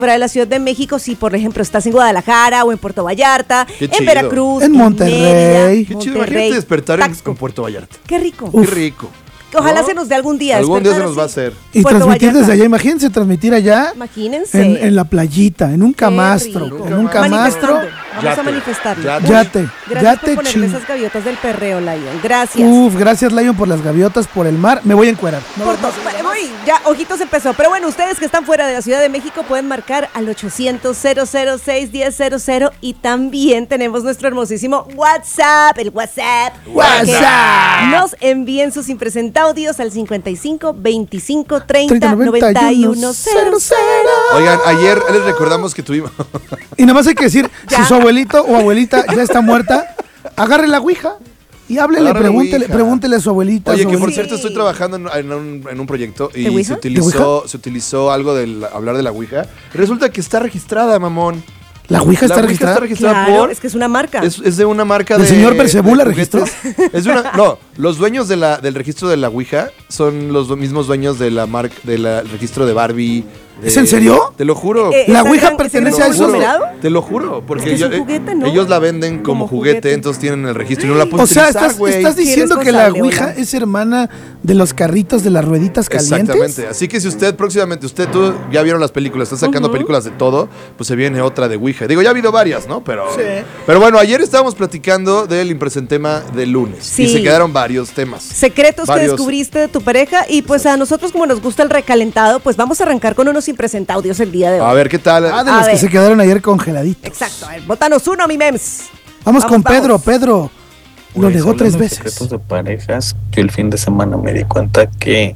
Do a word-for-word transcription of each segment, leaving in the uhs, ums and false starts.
fuera de la Ciudad de México, si por ejemplo estás en Guadalajara o en Puerto Vallarta, Qué en chido. Veracruz, En Monterrey. Mérida, Qué chido, Monterrey, imagínate despertar en, Taxco. en Puerto Vallarta. Qué rico. Qué rico. Ojalá ¿no? se nos dé algún día. Algún día se despertar nos va a así. hacer. Y Puerto transmitir Vallarta. desde allá, imagínense transmitir allá Imagínense. en, en la playita, en un camastro, rico. en un camastro. Manifestando. Vamos Yate. a manifestarlo. Yate. Uy, Yate, Gracias yate por ponerme ching. esas gaviotas del perreo, Lion. Gracias. Uf, gracias Lion por las gaviotas, por el mar. Me voy a encuerar. No, Por no, to- Uy, ya, ojitos empezó. Pero bueno, ustedes que están fuera de la Ciudad de México pueden marcar al ochocientos, cero cero seis, diez cero cero y también tenemos nuestro hermosísimo WhatsApp, el WhatsApp. WhatsApp. Que nos envíen sus impresentaudios al cincuenta y cinco, veinticinco, treinta, noventa y uno, cero cero. Oigan, ayer les recordamos que tuvimos... Y nada más hay que decir, Ya. si su abuelito o abuelita ya está muerta, agarre la ouija y háblele, Agarre la pregúntele, ouija. pregúntele a su abuelita. a Oye, su que por abuelita. cierto estoy trabajando en, en un, en un proyecto y ¿De Ouija? se ¿De utilizó, se utilizó algo de hablar de la Ouija. Resulta que está registrada, mamón. ¿La ouija está La Ouija registrada? está registrada Claro, por... es que es una marca. Es, es de una marca ¿El de... señor Belcebú de la juguetes. Es de una... No, los dueños de la, del registro de la Ouija son los do- mismos dueños de la marca del registro de Barbie. de- ¿Es en serio? Te lo juro. Eh, La ¿esa Ouija gran- pertenece ese a gran esos- conglomerado? Te lo juro, porque Es que es un ellos, juguete, ¿no? ellos la venden como, Como juguete, juguete. entonces tienen el registro y no la pueden O sea, utilizar, estás, güey. estás Qué diciendo que la responsable, ouija hola. es hermana de los carritos de las rueditas calientes. Exactamente. Así que si usted próximamente, usted, tú ya vieron las películas, está sacando películas de todo, pues se viene otra de Ouija. Digo, ya ha habido varias, ¿no? Pero, Sí. pero bueno, ayer estábamos platicando del impresentema del lunes. Sí. Y se quedaron varios temas. Secretos que Varios- descubriste de tu pareja y pues a nosotros como nos gusta el recalentado, pues vamos a arrancar con unos impresentaudios el día de hoy. A ver, ¿qué tal? Ah, de A los que ver. se quedaron ayer congeladitos. Exacto, a ver, botanos uno, mi mems. Vamos, con vamos. Pedro, Pedro. Lo Pues, negó tres hablando de veces. secretos de parejas, yo el fin de semana me di cuenta que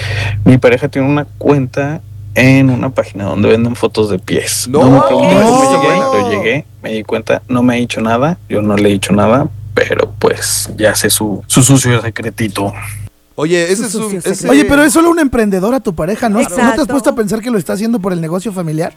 mi pareja tiene una cuenta en una página donde venden fotos de pies. No, me pregunté no. cómo llegué, pero llegué, me di cuenta, no me ha dicho nada, yo no le he dicho nada, pero pues ya sé su, su sucio secretito. Oye, ese es Su un... sucio ese- secreto. Oye, pero es solo un emprendedor a tu pareja, ¿no? ¿No te has Exacto. puesto a pensar que lo está haciendo por el negocio familiar?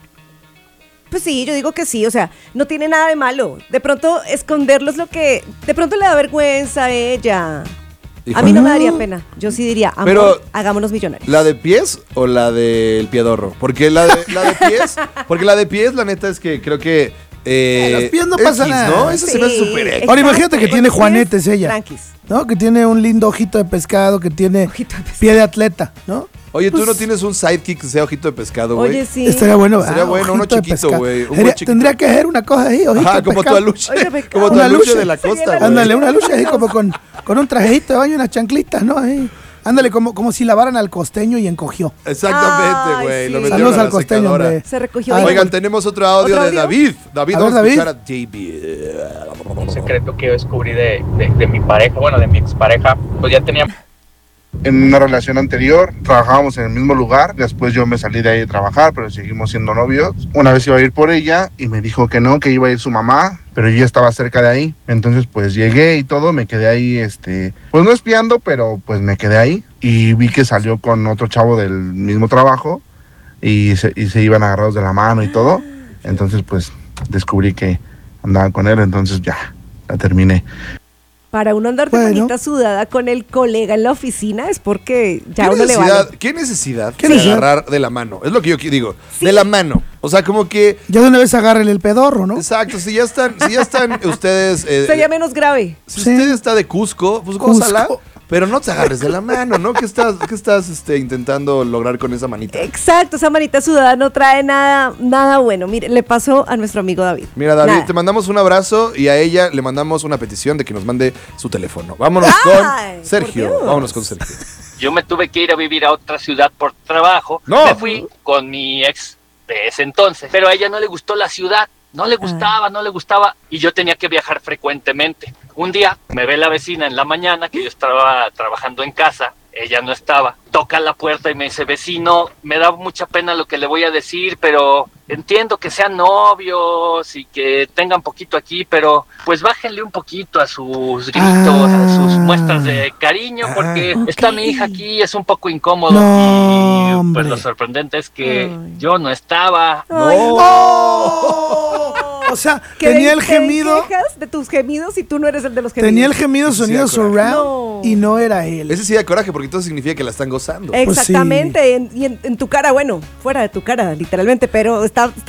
Pues sí, yo digo que sí, o sea, no tiene nada de malo. De pronto esconderlo es lo que, de pronto le da vergüenza a ella. A mí no me daría pena. Yo sí diría, amor, Pero- hagámonos millonarios. ¿La de pies o la del piedorro? Porque la de, la de pies, porque la de pies, la neta es que creo que... Eh, Eh, los pies no pasa X, nada. ¿no? Esa se me hace Sí, súper X. exacto. Ahora imagínate que Con tiene los pies juanetes ella. tranquis. ¿No? Que tiene un lindo ojito de pescado, que tiene Ojito de pescado. pie de atleta, ¿no? Oye, ¿tú Pues- no tienes un sidekick que sea ojito de pescado, güey? Oye, sí. Estaría bueno. Sería bueno, uno ojito de chiquito, pescado. güey, un Sería- buen chiquito. Tendría que ser una cosa ahí, ojito Ajá, de como tu pescado. aluche, Oye, pescado. como tu Una aluche luche. de la Sería costa, la güey. Ándale, una lucha ahí como con, con un trajecito de baño y unas chanclitas, ¿no? Ahí. Ándale, como, como si lavaran al costeño y encogió. Exactamente, Ay, güey. sí. Lo metieron Saludos a la al costeño, secadora. hombre. Se recogió. Ay, bien. Oigan, tenemos otro audio ¿Otro de audio? David. David, A vamos ver, a David. escuchar a J B. Un secreto que yo descubrí de, de, de mi pareja, bueno, de mi expareja, pues ya tenía... En una relación anterior trabajábamos en el mismo lugar, después yo me salí de ahí de trabajar, pero seguimos siendo novios. Una vez iba a ir por ella y me dijo que no, que iba a ir su mamá, pero yo ya estaba cerca de ahí. Entonces pues llegué y todo, me quedé ahí, este, pues no espiando, pero pues me quedé ahí y vi que salió con otro chavo del mismo trabajo y se, y se iban agarrados de la mano y todo. Entonces pues descubrí que andaban con él, entonces ya, la terminé. Para uno andar de Bueno. manita sudada con el colega en la oficina es porque ya ¿Qué uno le necesidad, vale. ¿Qué necesidad ¿Qué de necesidad? agarrar de la mano? Es lo que yo qui- digo. De la mano. O sea, como que... Ya de una vez agárrele el pedorro, ¿no? Exacto, si ya están, si ya están ustedes... eh, Sería menos grave. si Sí. usted está de Cusco, pues Cusco. gózala, pero no te agarres de la mano, ¿no? ¿Qué estás, qué estás este, intentando lograr con esa manita? Exacto, esa manita sudada no trae nada, nada bueno. Mire, le pasó a nuestro amigo David. Mira, David, Nada. te mandamos un abrazo y a ella le mandamos una petición de que nos mande su teléfono. Vámonos Ay, con por Sergio. Dios. Vámonos con Sergio. Yo me tuve que ir a vivir a otra ciudad por trabajo. No. Me fui con mi ex de ese entonces, pero a ella no le gustó la ciudad. No le gustaba, no le gustaba y yo tenía que viajar frecuentemente. Un día me ve la vecina en la mañana que yo estaba trabajando en casa, ella no estaba, toca la puerta y me dice, vecino, me da mucha pena lo que le voy a decir, pero entiendo que sean novios y que tengan poquito aquí, pero pues bájenle un poquito a sus gritos, Ah. a sus muestras de cariño, porque Ah, está ok. mi hija aquí, es un poco incómodo. No, y hombre. pues lo sorprendente es que Ay. yo no estaba. Ay, No. O sea, Que tenía el te gemido, quejas de tus gemidos y tú no eres el de los gemidos. tenía el gemido Sí, sonido sí, da coraje. surround No. y no era él. Ese sí da coraje porque entonces significa que la están gozando. Pues sí. Exactamente, en- y en, en tu cara, bueno, fuera de tu cara, literalmente, pero está,